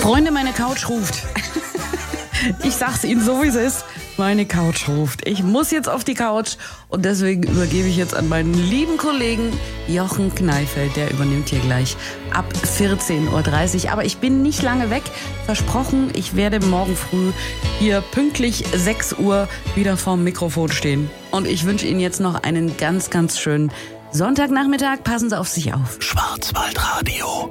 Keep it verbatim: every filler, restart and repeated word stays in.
Freunde, meine Couch ruft. Ich sag's Ihnen so, wie es ist. Meine Couch ruft. Ich muss jetzt auf die Couch und deswegen übergebe ich jetzt an meinen lieben Kollegen Jochen Kneifeld. Der übernimmt hier gleich ab vierzehn Uhr dreißig. Aber ich bin nicht lange weg. Versprochen, ich werde morgen früh hier pünktlich sechs Uhr wieder vorm Mikrofon stehen. Und ich wünsche Ihnen jetzt noch einen ganz, ganz schönen Sonntagnachmittag. Passen Sie auf sich auf. Schwarzwaldradio.